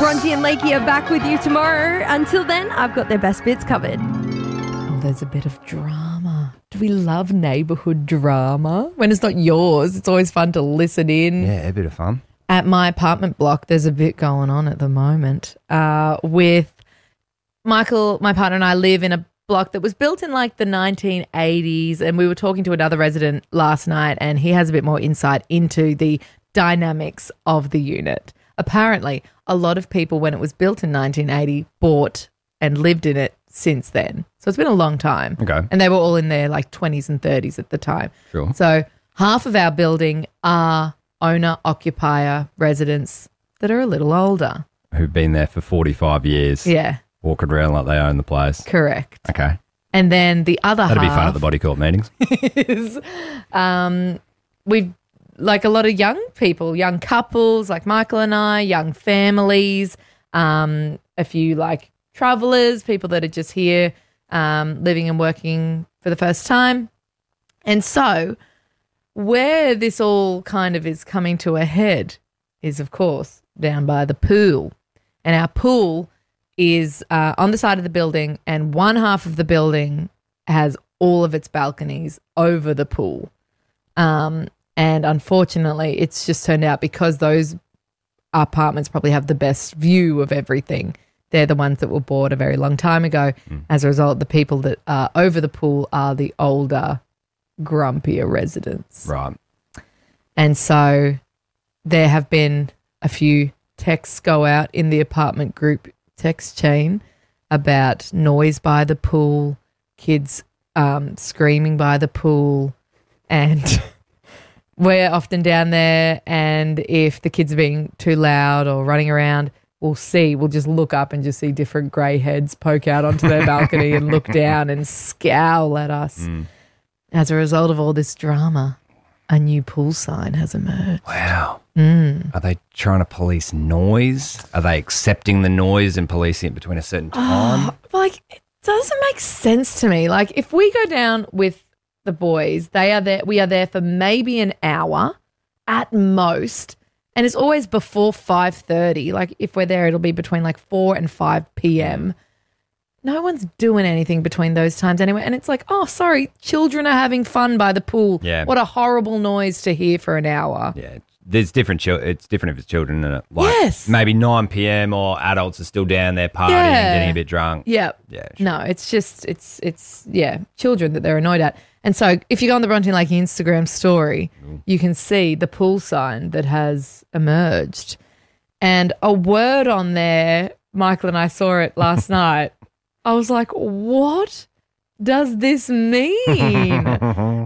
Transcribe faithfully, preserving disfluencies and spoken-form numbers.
Bronte and Lakey are back with you tomorrow. Until then, I've got their best bits covered. There's a bit of drama. Do we love neighbourhood drama? When it's not yours, it's always fun to listen in. Yeah, a bit of fun. At my apartment block, there's a bit going on at the moment uh, with Michael, my partner, and I live in a block that was built in like the nineteen eighties, and we were talking to another resident last night, and he has a bit more insight into the dynamics of the unit. Apparently, a lot of people, when it was built in nineteen eighty, bought and lived in it since then. So it's been a long time. Okay. And they were all in their like twenties and thirties at the time. Sure. So half of our building are owner-occupier residents that are a little older. Who've been there for forty-five years. Yeah. Walking around like they own the place. Correct. Okay. And then the other That'd half be fun at the body court meetings. is um, we've like a lot of young people, young couples like Michael and I, young families, um, a few like travellers, people that are just here um, living and working for the first time. And so where this all kind of is coming to a head is, of course, down by the pool. And our pool is uh, on the side of the building, and one half of the building has all of its balconies over the pool. Um, and unfortunately, it's just turned out because those apartments probably have the best view of everything. They're the ones that were bought a very long time ago. Mm. As a result, the people that are over the pool are the older, grumpier residents. Right. And so there have been a few texts go out in the apartment group text chain about noise by the pool, kids um, screaming by the pool, and we're often down there, and if the kids are being too loud or running around, we'll see, we'll just look up and just see different grey heads poke out onto their balcony and look down and scowl at us. Mm. As a result of all this drama, a new pool sign has emerged. Wow. Mm. Are they trying to police noise? Are they accepting the noise and policing it between a certain time? Oh, like, it doesn't make sense to me. Like, if we go down with the boys, they are there, we are there for maybe an hour at most, and it's always before five thirty. Like, if we're there, it'll be between like four and five p.m. No one's doing anything between those times anyway. And it's like, oh, sorry, children are having fun by the pool. Yeah. What a horrible noise to hear for an hour. Yeah. There's different, chil- it's different if it's children, and like yes. maybe nine p.m. or adults are still down there partying yeah. and getting a bit drunk. Yep. Yeah. Sure. No, it's just, it's, it's, yeah, children that they're annoyed at. And so if you go on the Bronte and Lakey Instagram story, Ooh. you can see the pool sign that has emerged. And a word on there, Michael and I saw it last night. I was like, what does this mean?